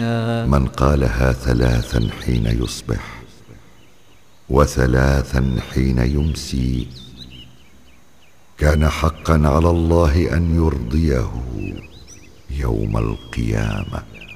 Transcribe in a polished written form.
من قالها 3 حين يصبح و3 حين يمسي كان حقا على الله أن يرضيه يوم القيامة.